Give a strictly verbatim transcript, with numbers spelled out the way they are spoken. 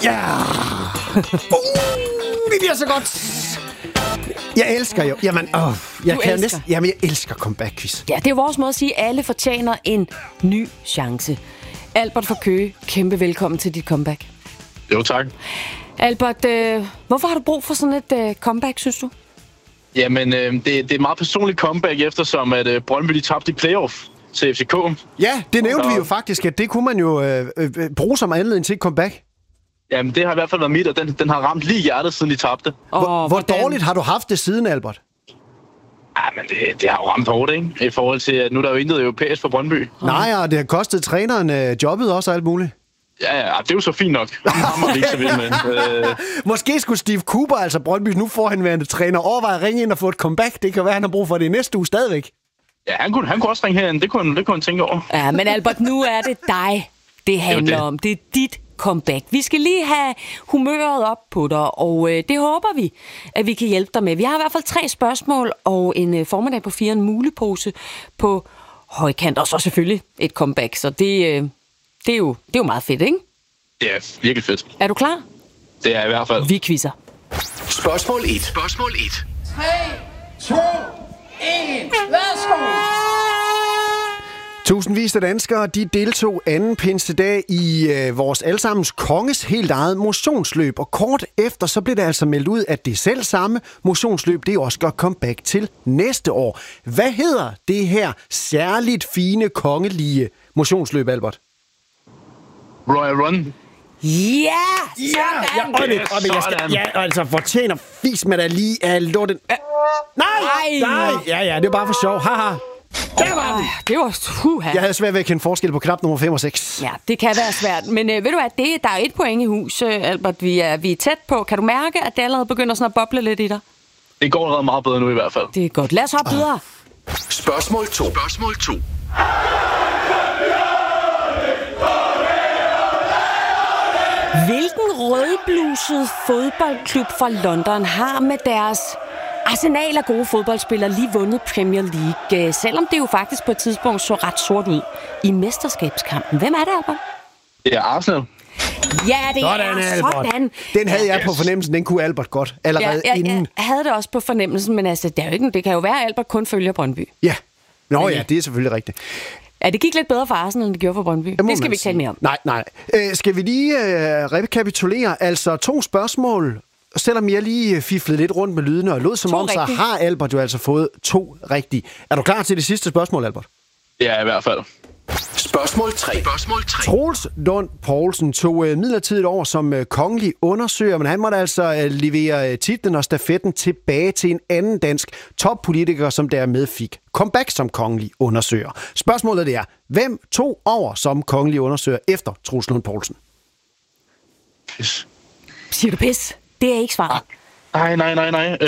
Ja! Uh, det bliver så godt! Jeg elsker jo. Jamen, åh, jeg Du kan elsker. næsten. Jamen, jeg elsker comeback-quiz. Ja, det er vores måde at sige, at alle fortjener en ny chance. Albert fra Køge, kæmpe velkommen til dit comeback. Jo, tak. Albert, øh, hvorfor har du brug for sådan et øh, comeback, synes du? Jamen, øh, det, det er et meget personligt comeback, eftersom at øh, Brøndby de tabte i playoff til F C K. Ja, det nævnte vi jo faktisk, at det kunne man jo øh, øh, bruge som anledning til et comeback. Jamen, det har i hvert fald været mit, og den, den har ramt lige hjertet, siden de tabte. Hvor, hvor dårligt har du haft det siden, Albert? Ja, men det, det har jo ramt hårdt, ikke? I forhold til, at nu er der jo intet europæisk for Brøndby. Nej, og det har kostet træneren øh, jobbet også og alt muligt. Ja, ja, det er jo så fint nok. Det har man ikke så vild med. Øh, Måske skulle Steve Cooper, altså Brøndbys nu forhenværende træner, overveje at ringe ind og få et comeback. Det kan være, han har brug for det i næste uge stadigvæk. ja, han kunne, han kunne også ringe herind. Det kunne, det kunne han tænke over. Ja, men Albert, nu er det dig, det handler det. om. Det er dit comeback. Vi skal lige have humøret op på dig, og øh, det håber vi, at vi kan hjælpe dig med. Vi har i hvert fald tre spørgsmål, og en øh, formiddag på fire, en mulepose på højkant, og så selvfølgelig et comeback. Så det, øh, det, er, jo, det er jo meget fedt, ikke? Det er virkelig fedt. Er du klar? Det er i hvert fald. Vi quizzer. Spørgsmål et. Spørgsmål et. tre, to, et. Værsgo! Tusindvis af danskere, de deltog anden pinsedag i øh, vores allesammens konges helt eget motionsløb. Og kort efter, så blev det altså meldt ud, at det selv samme motionsløb, det også gør comeback til næste år. Hvad hedder det her særligt fine kongelige motionsløb, Albert? Royal Run. Ja! Ja, ja, og det, og det, jeg skal, ja, altså fortjener fis med da lige af lorten. Nej, Ej. nej, ja, ja, det er bare for sjov. Haha. Der var den. Det var huha. Jeg havde svært ved at kende forskel på knap nummer fem og seks. Ja, det kan være svært. Men øh, ved du hvad, det, der er et point i hus, øh, Albert. Vi er, vi er tæt på. Kan du mærke, at det allerede begynder sådan at boble lidt i dig? Det går allerede meget bedre nu i hvert fald. Det er godt. Lad os hoppe videre. Spørgsmål to. Spørgsmål to. Hvilken rødbluset fodboldklub fra London har med deres arsenal af gode fodboldspillere lige vundet Premier League, selvom det jo faktisk på et tidspunkt så ret sort ud i mesterskabskampen? Hvem er det, Albert? Det er Arsenal. Ja, det Sådan, er Albert. sådan. Den havde jeg på fornemmelsen, den kunne Albert godt allerede Ja, ja, inden. jeg havde det også på fornemmelsen, men altså, det, er jo ikke, det kan jo være, at Albert kun følger Brøndby. Ja. Nå ja, det er selvfølgelig rigtigt. Ja, det gik lidt bedre for Arsenal, end det gjorde for Brøndby. Det, det skal vi ikke tale mere om. Nej, nej. Øh, skal vi lige øh, rekapitulere? Altså to spørgsmål, selvom jeg lige fiflede lidt rundt med lydene og lød som To om, så rigtige. har Albert jo altså fået to rigtige. Er du klar til det sidste spørgsmål, Albert? Det er i hvert fald. Spørgsmål tre. Spørgsmål tre. Troels Lund Poulsen tog øh, midlertidigt over som øh, kongelig undersøger, men han måtte altså øh, levere øh, titlen og stafetten tilbage til en anden dansk toppolitiker, som dermed fik comeback som kongelig undersøger. Spørgsmålet det er, hvem tog over som kongelig undersøger efter Troels Lund Poulsen? Pis. Siger du pis? Det er ikke svaret. Nej, nej, nej, nej.